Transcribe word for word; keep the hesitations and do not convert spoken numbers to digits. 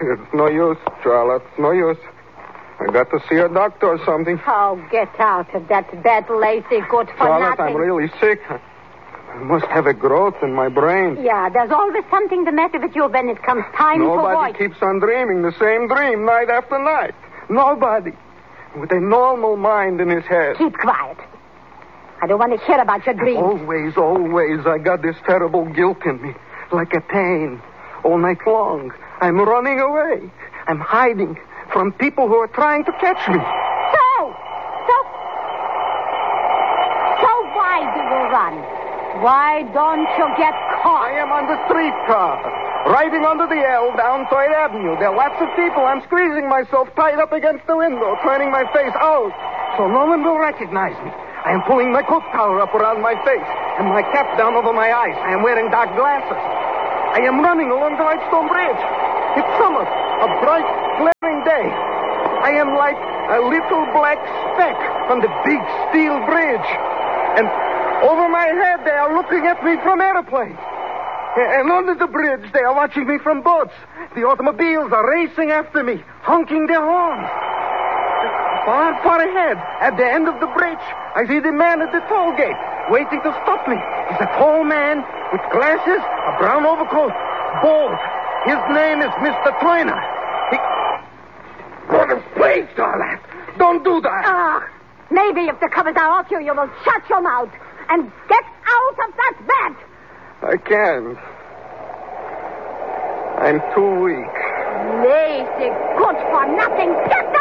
It's no use, Charlotte. It's no use. I got to see a doctor or something. Oh, get out of that bed, lazy, good for Charlotte, nothing. I'm really sick. I must have a growth in my brain. Yeah, there's always something the matter with you when it comes time Nobody for work. keeps on dreaming the same dream night after night. Nobody. With a normal mind in his head. Keep quiet. I don't want to hear about your dreams. Always, always, I got this terrible guilt in me. Like a pain. All night long. I'm running away. I'm hiding from people who are trying to catch me. So, so, so why do you run? Why don't you get caught? I am on the streetcar, riding under the L down Third Avenue. There are lots of people. I'm squeezing myself tight up against the window, turning my face out so no one will recognize me. I am pulling my coat collar up around my face and my cap down over my eyes. I am wearing dark glasses. I am running along the Whitestone Bridge. It's summer, a bright, glaring day. I am like a little black speck on the big steel bridge. And over my head, they are looking at me from airplanes. And under the bridge, they are watching me from boats. The automobiles are racing after me, honking their horns. Far, far ahead, at the end of the bridge, I see the man at the toll gate, waiting to stop me. He's a tall man with glasses, a brown overcoat, bald. His name is Mister Turner. He... For the place, Charlotte! Don't do that! Ah, maybe if the covers are off you, you will shut your mouth and get out of that bed. I can't. I'm too weak. Lazy, good for nothing. Get